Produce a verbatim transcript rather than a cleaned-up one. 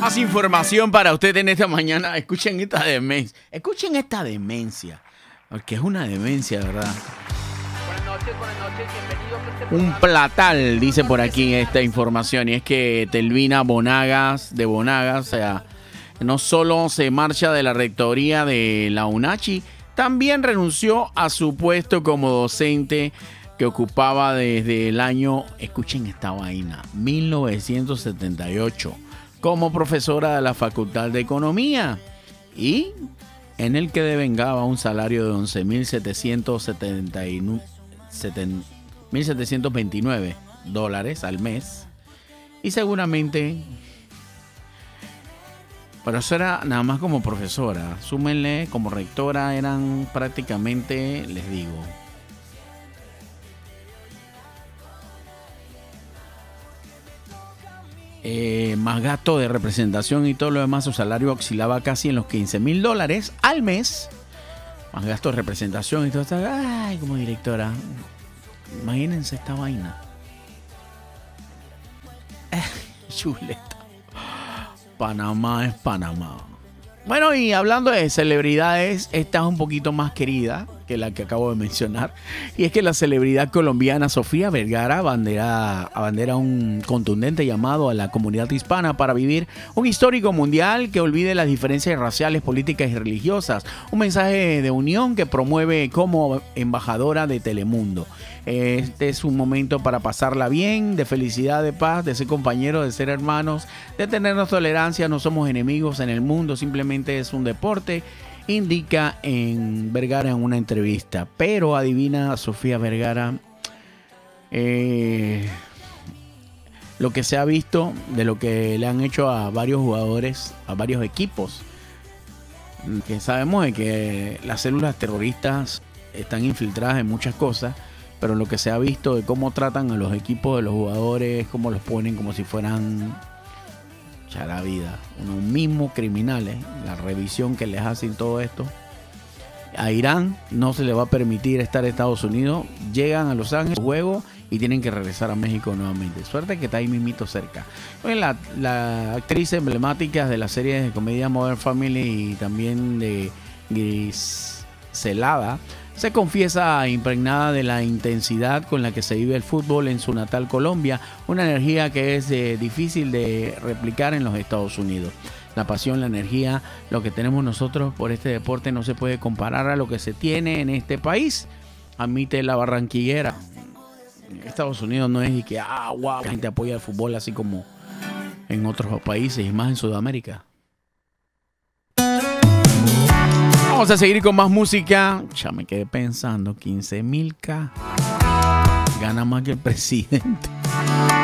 Más información para usted en esta mañana. Escuchen esta demencia. Escuchen esta demencia. Porque es una demencia, ¿verdad? Buenas noches, buenas noches, bienvenidos a este Un programa. platal, dice por aquí esta información. Y es que Telvina Bonagas, de Bonagas, o sea, no solo se marcha de la rectoría de la UNACHI, también renunció a su puesto como docente que ocupaba desde el año, escuchen esta vaina, mil novecientos setenta y ocho, como profesora de la Facultad de Economía, y en el que devengaba un salario de once mil setecientos veintinueve dólares al mes. Y seguramente, pero eso era nada más como profesora. Súmenle, como rectora eran prácticamente, les digo, Eh, más gasto de representación y todo lo demás, su salario oscilaba casi en los quince mil dólares al mes. Más gasto de representación y todo esto. Ay, como directora. Imagínense esta vaina. Eh, chuleta. Panamá es Panamá. Bueno, y hablando de celebridades, esta es un poquito más querida que la que acabo de mencionar. Y es que la celebridad colombiana Sofía Vergara abandera, abandera un contundente llamado a la comunidad hispana para vivir un histórico mundial que olvide las diferencias raciales, políticas y religiosas. Un mensaje de unión que promueve como embajadora de Telemundo. Este es un momento para pasarla bien, de felicidad, de paz, de ser compañeros, de ser hermanos, de tenernos tolerancia. No somos enemigos en el mundo, simplemente es un deporte, indica en Vergara en una entrevista. Pero adivina Sofía Vergara eh, lo que se ha visto de lo que le han hecho a varios jugadores, a varios equipos, que sabemos de que las células terroristas están infiltradas en muchas cosas, pero lo que se ha visto de cómo tratan a los equipos de los jugadores, cómo los ponen como si fueran la vida, unos mismos criminales, la revisión que les hacen todo esto. A Irán no se le va a permitir estar en Estados Unidos, llegan a Los Ángeles, juego, y tienen que regresar a México nuevamente. Suerte que está ahí mismito cerca. Bueno, la, la actriz emblemática de las series de comedia Modern Family y también de Griselda se confiesa impregnada de la intensidad con la que se vive el fútbol en su natal Colombia, una energía que es eh, difícil de replicar en los Estados Unidos. La pasión, la energía, lo que tenemos nosotros por este deporte no se puede comparar a lo que se tiene en este país, admite la barranquillera. Estados Unidos no es y que, ah, wow, la gente apoya el fútbol así como en otros países y más en Sudamérica. Vamos a seguir con más música. Ya me quedé pensando, quince mil K. Gana más que el presidente.